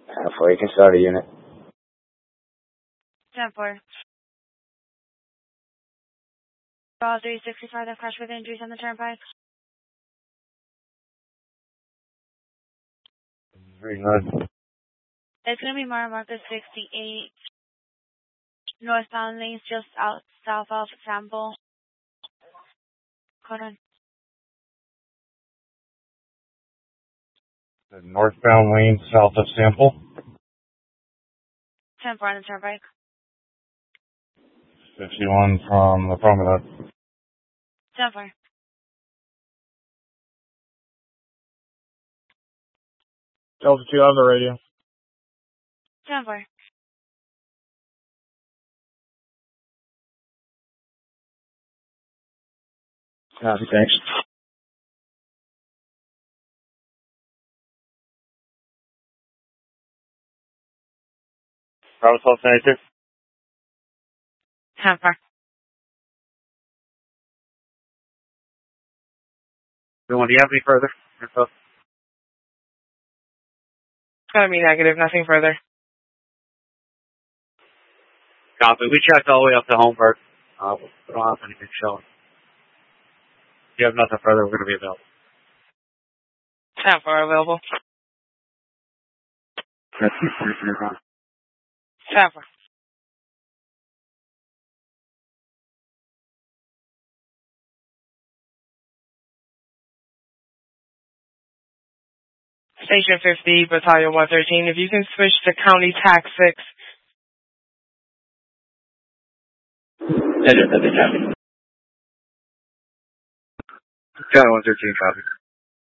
Halfway, you can start a unit. 10-4. All 365 that crashed with injuries on the turnpike. Very good. It's going to be Marcus 68. Northbound lanes just out south of Sample. Hold on. The northbound lane south of Sample. 10-4 on the turnpike. 51 from the promenade. 10-4. Delta 2 on the radio. 10-4. Copy, thanks. Bravo 1292. 10-4. Do you have any further? It's going to be negative, nothing further. Copy. We checked all the way up to Holmberg. We don't have anything showing. If you have nothing further, we're going to be available. 10-4 available. 10-4. Station 50, Battalion 113. If you can switch to County Tax 6. County 113, copy.